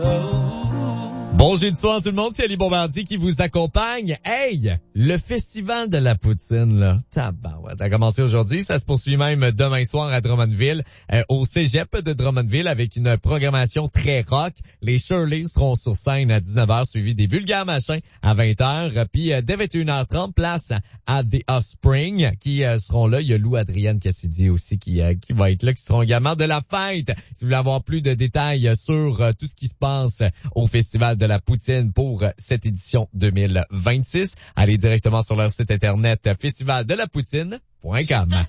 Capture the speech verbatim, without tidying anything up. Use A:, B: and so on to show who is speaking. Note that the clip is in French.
A: Bon jeudi soir tout le monde, c'est Ali Bombardier qui vous accompagne. Hey, le festival de la poutine, là, tabarouette, ça a commencé aujourd'hui, ça se poursuit même demain soir à Drummondville, euh, au cégep de Drummondville avec une programmation très rock. Les Shirley seront sur scène à dix-neuf heures, suivi des Vulgaires Machins à vingt heures. Puis euh, dès vingt et une heures trente, place à The Offspring qui euh, seront là. Il y a Lou Adrienne Cassidy aussi qui euh, qui va être là, qui seront également de la fête. Si vous voulez avoir plus de détails sur euh, tout ce qui se passe au festival de la poutine pour cette édition deux mille vingt-six, allez directement sur leur site internet festival de la poutine point com.